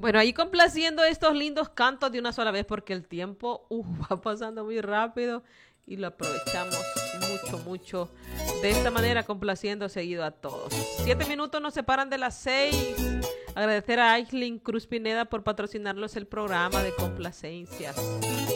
Bueno, ahí complaciendo estos lindos cantos de una sola vez porque el tiempo va pasando muy rápido y lo aprovechamos mucho, mucho. De esta manera complaciendo seguido a todos. 7 minutos nos separan de las 6. Agradecer a Aislinn Cruz Pineda por patrocinarnos el programa de complacencias.